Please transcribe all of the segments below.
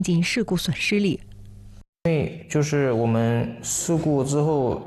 经事故损失里。 因为就是我们事故之后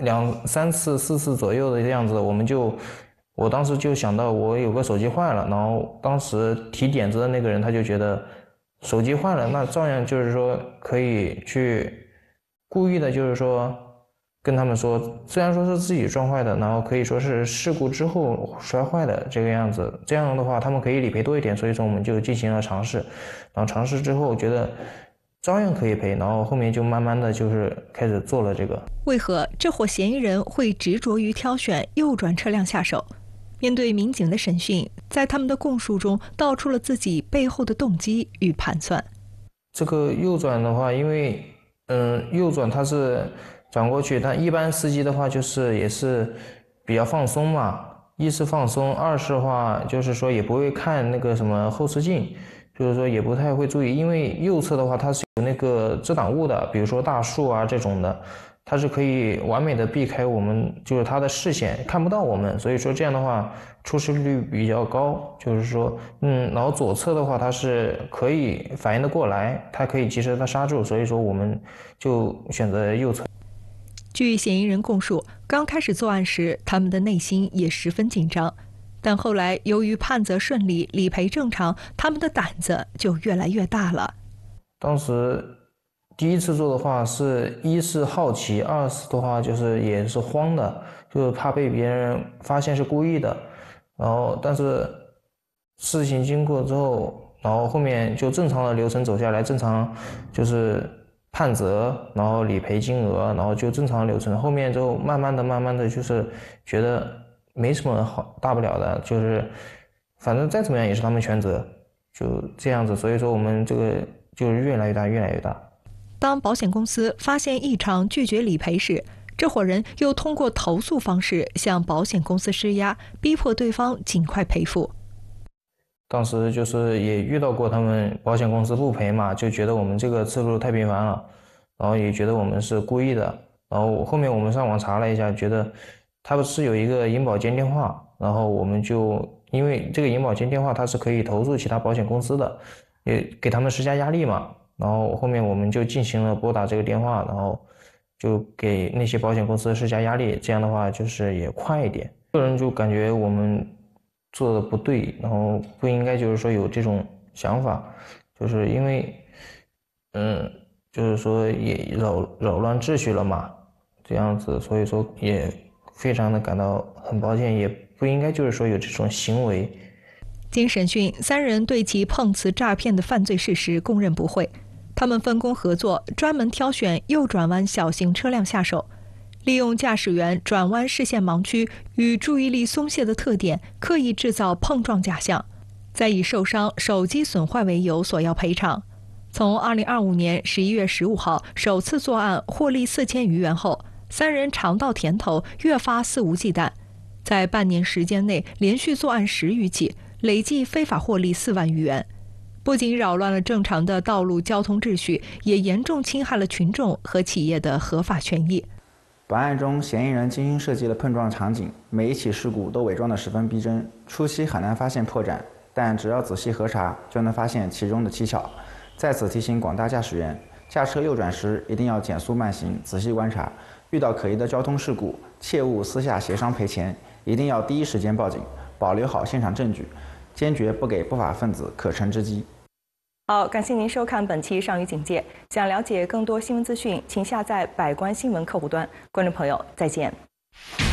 2、3次、4次左右的样子，我当时就想到我有个手机坏了，然后当时提点子的那个人他就觉得手机坏了，那照样就是说可以去故意的，就是说跟他们说，虽然说是自己撞坏的，然后可以说是事故之后摔坏的这个样子，这样的话他们可以理赔多一点，所以说我们就进行了尝试，然后尝试之后觉得照样可以赔，然后后面就慢慢的就是开始做了这个。 为何这伙嫌疑人会执着于挑选右转车辆下手？面对民警的审讯，在他们的供述中道出了自己背后的动机与盘算。 这个右转的话，因为右转它是转过去，但一般司机的话就是也是比较放松嘛，一是放松，二是的话就是说也不会看那个什么后视镜，就是说也不太会注意，因为右侧的话它是有那个遮挡物的，比如说大树啊这种的，它是可以完美的避开我们，就是它的视线看不到我们，所以说这样的话出事率比较高，就是说然后左侧的话它是可以反应的过来，它可以及时的刹住，所以说我们就选择右侧。 据嫌疑人供述，刚开始作案时，他们的内心也十分紧张，但后来由于判责顺利，理赔正常，他们的胆子就越来越大了。 当时第一次做的话一是好奇，二是的话就是也是慌的，就是怕被别人发现是故意的，然后但是事情经过之后，然后后面就正常的流程走下来，正常就是判责，然后理赔金额，然后就正常流程，后面之后慢慢的就是觉得没什么好大不了的，就是反正再怎么样也是他们全责，就这样子，所以说我们这个就是越来越大，越来越大。 当保险公司发现异常拒绝理赔时，这伙人又通过投诉方式向保险公司施压，逼迫对方尽快赔付。 当时就是也遇到过他们保险公司不赔嘛，就觉得我们这个次数太频繁了，然后也觉得我们是故意的，然后后面我们上网查了一下，觉得他们是有一个银保监电话，然后我们就因为这个银保监电话它是可以投诉其他保险公司的，也给他们施加压力嘛，然后后面我们就进行了拨打这个电话，然后就给那些保险公司施加压力，这样的话就是也快一点。个人就感觉我们做的不对，然后不应该就是说有这种想法，就是因为就是说也扰乱秩序了嘛，这样子，所以说也非常的感到很抱歉，也不应该就是说有这种行为。 经审讯，3人对其碰瓷诈骗的犯罪事实供认不讳。他们分工合作，专门挑选右转弯小型车辆下手，利用驾驶员转弯视线盲区与注意力松懈的特点，刻意制造碰撞假象，再以受伤、手机损坏为由索要赔偿。从2025年11月15号首次作案获利4000余元后，3人尝到甜头，越发肆无忌惮，在半年时间内连续作案10余起，累计非法获利4万余元。不仅扰乱了正常的道路交通秩序，也严重侵害了群众和企业的合法权益。 本案中，嫌疑人精心设计了碰撞场景，每一起事故都伪装得十分逼真，初期很难发现破绽，但只要仔细核查，就能发现其中的蹊跷。在此提醒广大驾驶员，驾车右转时一定要减速慢行，仔细观察，遇到可疑的交通事故，切勿私下协商赔钱，一定要第一时间报警，保留好现场证据，坚决不给不法分子可乘之机。 好，感谢您收看本期上虞警戒。想了解更多新闻资讯，请下载百官新闻客户端。观众朋友，再见。